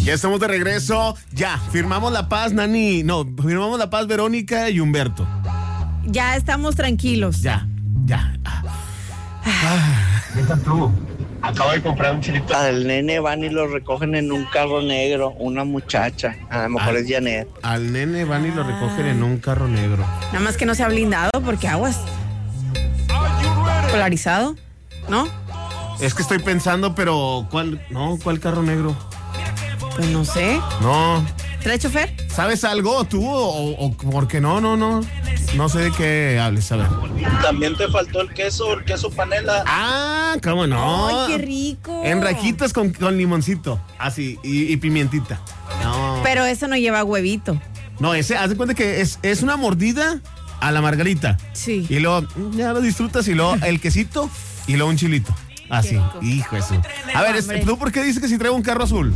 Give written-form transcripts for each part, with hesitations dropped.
Ya estamos de regreso. Ya, firmamos la paz, Nani. No, firmamos la paz, Verónica y Humberto. Ya estamos tranquilos. Ya. ¿Qué tal tú? Acabo de comprar un chilito. Al nene van y lo recogen en un carro negro, una muchacha, a lo mejor es Janet. Al nene van y lo recogen en un carro negro. Nada más que no se ha blindado porque aguas. Polarizado, ¿no? Es que estoy pensando, pero ¿cuál carro negro? Pues no sé. No. ¿Trae chofer? ¿Sabes algo tú o porque no? No sé de qué hables, a ver. También te faltó el queso panela. Ah, ¿cómo no? ¡Ay, qué rico! En rajitas con limoncito, así, y pimientita. No. Pero eso no lleva huevito. No, ese, haz de cuenta que es una mordida a la margarita. Sí. Y luego, ya lo disfrutas, y luego el quesito, y luego un chilito. Así, hijo eso. A ver, ¿tú por qué dices que si traigo un carro azul?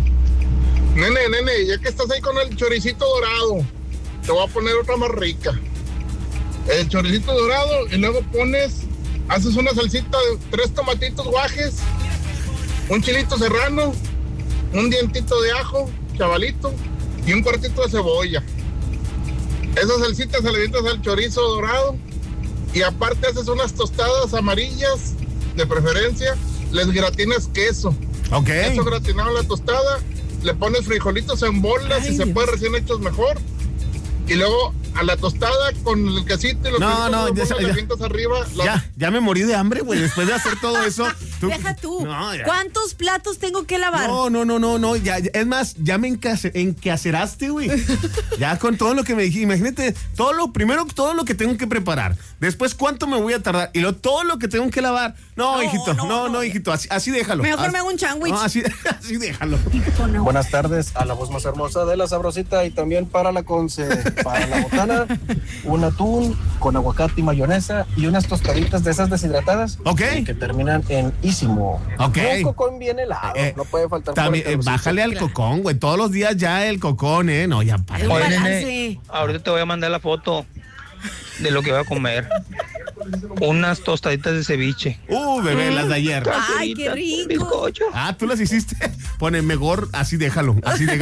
Nene, ya que estás ahí con el choricito dorado, te voy a poner otra más rica. El choricito dorado y luego haces una salsita de 3 tomatitos guajes, un chilito serrano, un dientito de ajo, chavalito, y un cuartito de cebolla. Esa salsita se le avientas al chorizo dorado y aparte haces unas tostadas amarillas, de preferencia, les gratinas queso. Ok. Queso gratinado en la tostada, le pones frijolitos en bolas, si se puede recién hechos mejor. Y luego a la tostada con el quesito y los frijolitos le avientas arriba. Ya me morí de hambre, güey, después de hacer todo eso. Deja tú. ¿Cuántos platos tengo que lavar? No, ya, es más, ya me enquaceraste, güey. Ya con todo lo que me dijiste, imagínate, todo lo que tengo que preparar. Después, ¿cuánto me voy a tardar? Y luego todo lo que tengo que lavar. No, hijito, así déjalo. Mejor me hago un sándwich. No, así déjalo. Buenas tardes a la voz más hermosa de la sabrosita y también para la Conce, para la botana, un atún con aguacate y mayonesa y unas tostaditas de esas deshidratadas. Ok. Que terminan en ísimo. Ok. Un cocón bien helado, no puede faltar. También, bájale al cocón, güey. Todos los días ya el cocón, No, ya para. Oye, nene, ahorita te voy a mandar la foto de lo que voy a comer. Unas tostaditas de ceviche. Bebé, las de ayer. Ay, qué rico. Bizcocho. Ah, tú las hiciste. Pone mejor, así déjalo.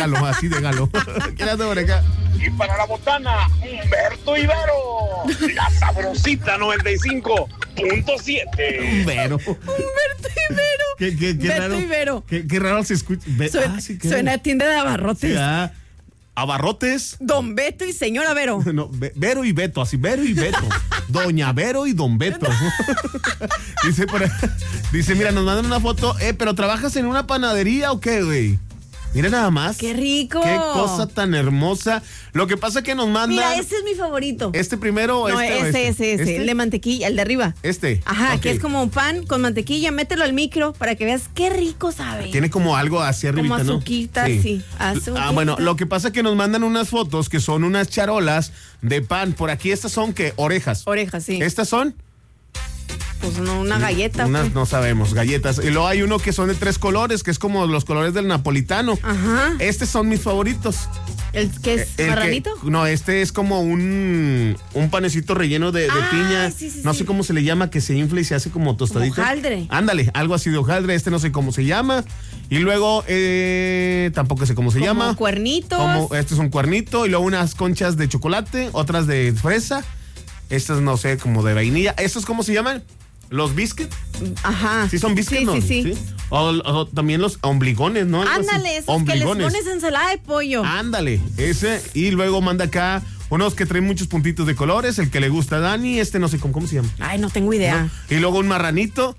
¿Qué le hace por acá? Y para la botana, Humberto Ibero. La sabrosita 95.7. Humberto Ibero. Qué raro. Ibero. Qué raro se escucha. Suena a tienda de abarrotes. Sí, abarrotes. Don Beto y señora Vero. No, Vero y Beto, así, Vero y Beto. Doña Vero y Don Beto. Dice, mira, nos mandan una foto. ¿Pero trabajas en una panadería o qué, güey? Mira nada más. ¡Qué rico! ¡Qué cosa tan hermosa! Lo que pasa es que nos mandan... Mira, ese es mi favorito. ¿Este primero o no, este? Ese, el de mantequilla, el de arriba. Ajá, que es como un pan con mantequilla. Mételo al micro para que veas qué rico sabe. Tiene como algo hacia arribita, como ¿no? azuquita, sí. Azuquita. Bueno, lo que pasa es que nos mandan unas fotos que son unas charolas de pan. Por aquí estas son, ¿qué? Orejas. Orejas, sí. ¿Estas son? Pues no, una galleta. No sabemos, galletas. Y luego hay uno que son de 3 colores, que es como los colores del napolitano. Ajá. Estos son mis favoritos. ¿El qué es? ¿Marranito? No, este es como un panecito relleno de piña. Sí, no sé cómo se le llama, que se infla y se hace como tostadito. Como hojaldre. Ándale, algo así de hojaldre. Este no sé cómo se llama. Y luego, tampoco sé cómo se llama. Como cuernitos. Este es un cuernito. Y luego unas conchas de chocolate, otras de fresa. Estas no sé, como de vainilla. ¿Estos cómo se llaman? ¿Los biscuits? Ajá. Sí, son biscuits, ¿no? Sí. O también los ombligones, ¿no? Ándale, esos que les pones ensalada de pollo. Ándale, ese. Y luego manda acá unos que traen muchos puntitos de colores. El que le gusta a Dani, no sé cómo se llama. Ay, no tengo idea. ¿No? Y luego un marranito.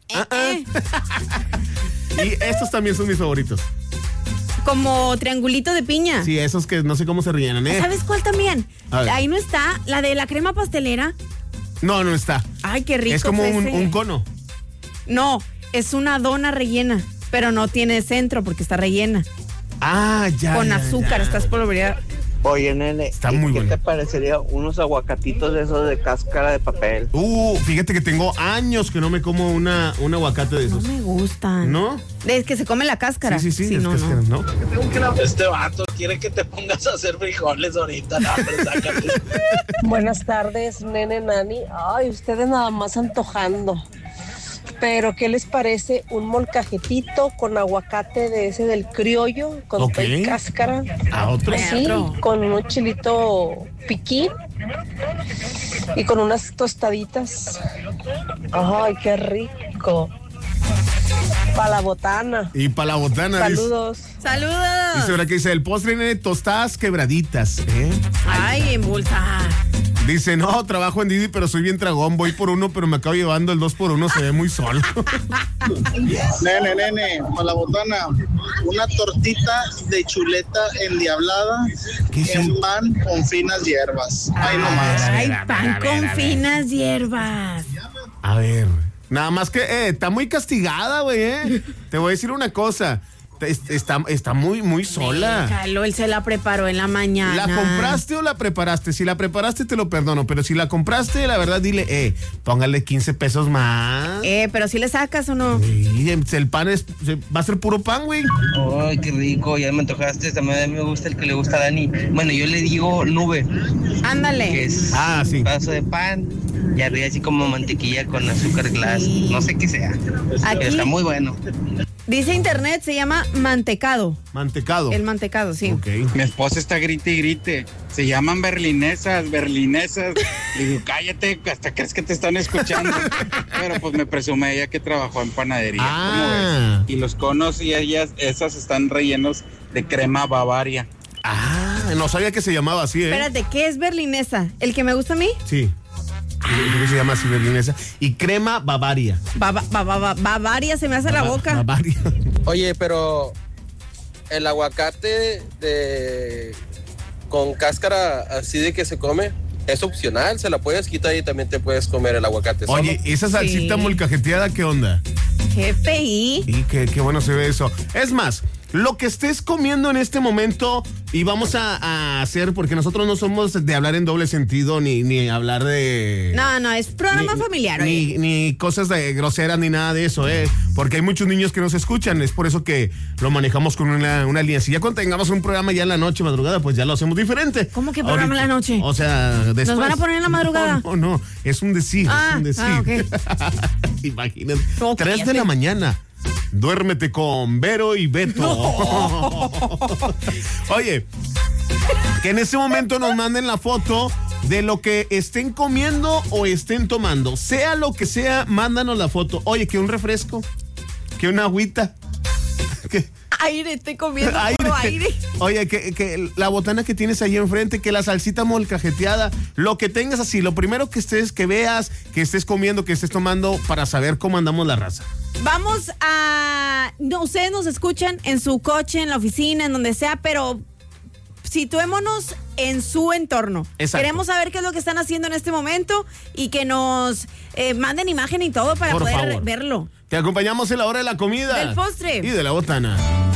Y estos también son mis favoritos. Como triangulito de piña. Sí, esos que no sé cómo se rellenan, ¿Sabes cuál también? Ahí no está, la de la crema pastelera. No está. Ay, qué rico. Es como un cono. No, es una dona rellena, pero no tiene centro porque está rellena. Ya. Con azúcar, estás polvoreada. Oye, nene, está muy ¿qué bueno. te parecería unos aguacatitos de esos de cáscara de papel? Fíjate que tengo años que no me como un aguacate de esos. No me gustan. ¿No? Es que se come la cáscara. Sí, no. Este vato quiere que te pongas a hacer frijoles ahorita. No, pero sácate. Buenas tardes, nene, Nani. Ay, ustedes nada más antojando. Pero, ¿qué les parece un molcajetito con aguacate de ese del criollo, con cáscara? ¿Otro? Sí, con un chilito piquín y con unas tostaditas. ¡Ay, qué rico! Para la botana. Y para la botana. Saludos. Saludos. Dice ahora que dice, el postre tiene tostadas quebraditas. Ay, en bolsa. Dice, no, trabajo en Didi, pero soy bien tragón. Voy por uno, pero me acabo llevando el 2x1. Se ve muy solo. Nene, para la botana, una tortita de chuleta endiablada en pan con finas hierbas. Ahí nomás. Ay, pan con finas hierbas. A ver, nada más que está muy castigada, güey. Te voy a decir una cosa. Está muy sola. Déjalo, él se la preparó en la mañana. ¿La compraste o la preparaste? Si la preparaste te lo perdono, pero si la compraste, la verdad dile, póngale 15 pesos más. Pero si le sacas o no. Sí, el pan va a ser puro pan, güey. Ay, qué rico, ya me antojaste. También a mí me gusta el que le gusta a Dani. Bueno, yo le digo nube. Ándale. Que es sí. Un pedazo de pan y arriba así como mantequilla con azúcar glass. No sé qué sea. Pero está muy bueno. Dice internet, se llama mantecado. Mantecado. El mantecado, sí. Okay. Mi esposa está grite y grite. Se llaman berlinesas. Le digo, cállate, hasta crees que te están escuchando. Pero pues me presume ella que trabajó en panadería. ¿Cómo ves? Y los conos y esas están rellenos de crema Bavaria. No sabía que se llamaba así, Espérate, ¿qué es berlinesa? ¿El que me gusta a mí? Sí. Creo que se llama así berlinesa. Y crema Bavaria. Bavaria se me hace la boca. Bavaria. Oye, pero el aguacate con cáscara así de que se come es opcional, se la puedes quitar y también te puedes comer el aguacate solo. Oye, esa salsita molcajeteada, ¿qué onda? GPI. Y qué bueno se ve eso. Es más, lo que estés comiendo en este momento, y vamos a hacer, porque nosotros no somos de hablar en doble sentido, ni hablar de... No, es programa familiar. Ni cosas de groseras, ni nada de eso, porque hay muchos niños que nos escuchan, es por eso que lo manejamos con una línea. Si ya cuando tengamos un programa ya en la noche, madrugada, pues ya lo hacemos diferente. ¿Cómo que programa en la noche? O sea, después... ¿Nos van a poner en la madrugada? No, es un decir, es un decir. Okay. Imagínate, 3 de la mañana. Duérmete con Vero y Beto. No. Oye, que en ese momento nos manden la foto de lo que estén comiendo o estén tomando. Sea lo que sea, mándanos la foto. Oye, que un refresco, que una agüita. Aire, estoy comiendo puro aire. Oye, que la botana que tienes ahí enfrente, que la salsita molcajeteada, lo que tengas así, lo primero que veas, que estés comiendo, que estés tomando, para saber cómo andamos la raza. Vamos a... No, ustedes nos escuchan en su coche, en la oficina, en donde sea, pero situémonos en su entorno. Exacto. Queremos saber qué es lo que están haciendo en este momento y que nos manden imagen y todo para poder verlo. Te acompañamos en la hora de la comida. Del postre. Y de la botana.